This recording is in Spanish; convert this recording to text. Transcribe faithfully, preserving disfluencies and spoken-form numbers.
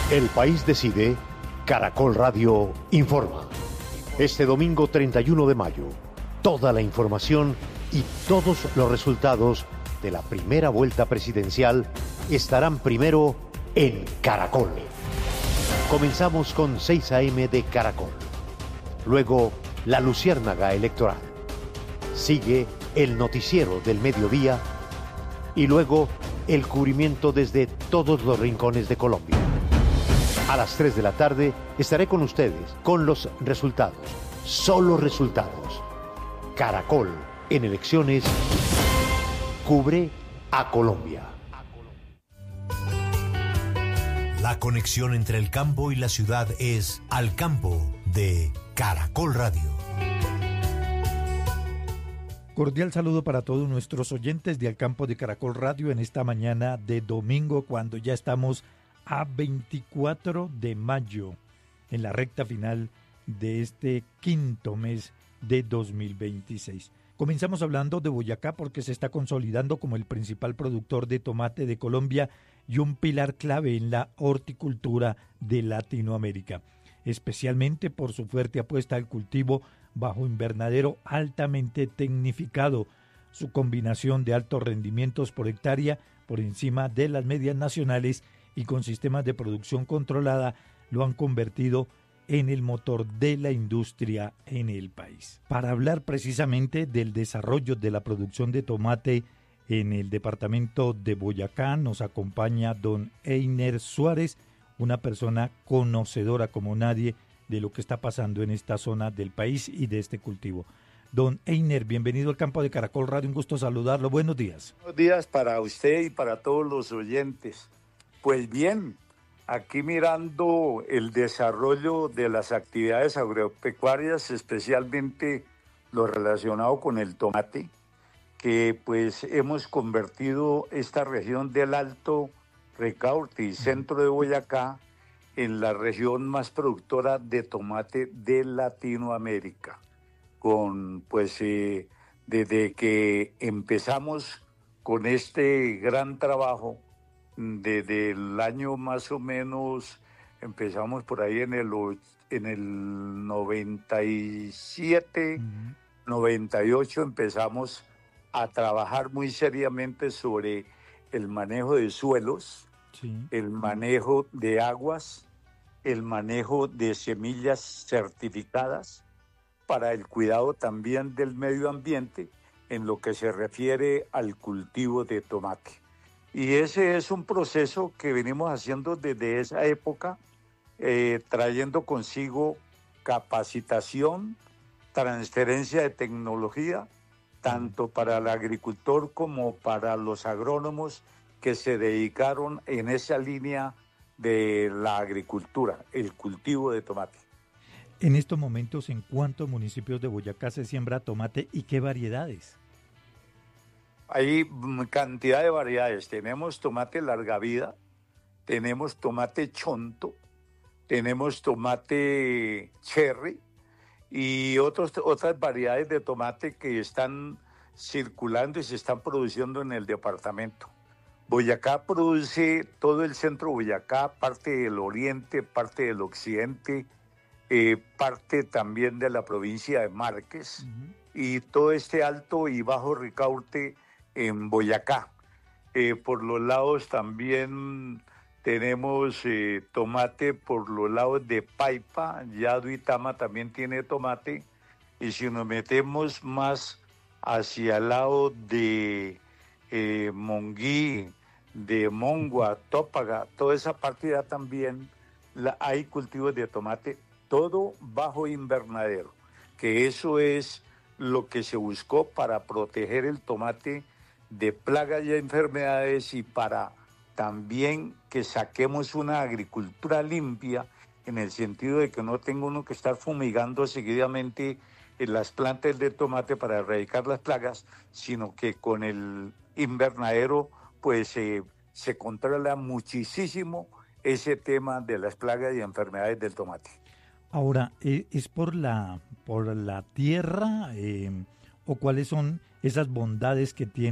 El País decide, Caracol Radio informa. Este domingo treinta y uno de mayo, toda la información y todos los resultados de la primera vuelta presidencial estarán primero en Caracol. Comenzamos con seis a eme de Caracol. Luego, la Luciérnaga Electoral. Sigue el noticiero del mediodía y luego el cubrimiento desde todos los rincones de Colombia. A las tres de la tarde estaré con ustedes con los resultados, solo resultados. Caracol en elecciones cubre a Colombia. La conexión entre el campo y la ciudad es Al Campo de Caracol Radio. Cordial saludo para todos nuestros oyentes de Al Campo de Caracol Radio en esta mañana de domingo, cuando ya estamos a veinticuatro de mayo, en la recta final de este quinto mes de dos mil veintiséis. Comenzamos hablando de Boyacá porque se está consolidando como el principal productor de tomate de Colombia y un pilar clave en la horticultura de Latinoamérica, especialmente por su fuerte apuesta al cultivo bajo invernadero altamente tecnificado. Su combinación de altos rendimientos por hectárea por encima de las medias nacionales y con sistemas de producción controlada lo han convertido en el motor de la industria en el país. Para hablar precisamente del desarrollo de la producción de tomate en el departamento de Boyacá, nos acompaña don Einer Suárez, una persona conocedora como nadie de lo que está pasando en esta zona del país y de este cultivo. Don Einer, bienvenido al Campo de Caracol Radio, un gusto saludarlo, buenos días. Buenos días para usted y para todos los oyentes. Pues bien, aquí mirando el desarrollo de las actividades agropecuarias, especialmente lo relacionado con el tomate, que pues hemos convertido esta región del Alto Ricaurte y centro de Boyacá en la región más productora de tomate de Latinoamérica. Con pues eh, desde que empezamos con este gran trabajo, desde el año más o menos, empezamos por ahí en el, en el noventa y siete, uh-huh. noventa y ocho, empezamos a trabajar muy seriamente sobre el manejo de suelos, sí. el manejo de aguas, el manejo de semillas certificadas para el cuidado también del medio ambiente en lo que se refiere al cultivo de tomate. Y ese es un proceso que venimos haciendo desde esa época, eh, trayendo consigo capacitación, transferencia de tecnología, tanto para el agricultor como para los agrónomos que se dedicaron en esa línea de la agricultura, el cultivo de tomate. En estos momentos, ¿en cuántos municipios de Boyacá se siembra tomate y qué variedades? Hay cantidad de variedades. Tenemos tomate larga vida, tenemos tomate chonto, tenemos tomate cherry y otros, otras variedades de tomate que están circulando y se están produciendo en el departamento. Boyacá produce todo el centro de Boyacá, parte del oriente, parte del occidente, eh, parte también de la provincia de Márquez, uh-huh. y todo este alto y bajo Ricaurte en Boyacá. Eh, por los lados también tenemos eh, tomate por los lados de Paipa, ya Duitama también tiene tomate, y si nos metemos más hacia el lado de eh, Monguí, de Mongua, Tópaga, toda esa parte ya también la, hay cultivos de tomate, todo bajo invernadero, que eso es lo que se buscó para proteger el tomate de plagas y enfermedades y para también que saquemos una agricultura limpia en el sentido de que no tenga uno que estar fumigando seguidamente en las plantas de tomate para erradicar las plagas, sino que con el invernadero pues eh, se controla muchísimo ese tema de las plagas y enfermedades del tomate. Ahora, ¿es por la, por la tierra eh, o cuáles son esas bondades que tiene